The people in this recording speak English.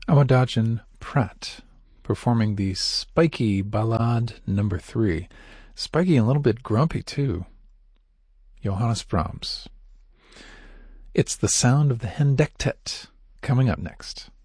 Amadagin Pratt performing the Spiky Ballade No. 3. Spiky and a little bit grumpy, too. Johannes Brahms. It's the sound of the Hendektet coming up next.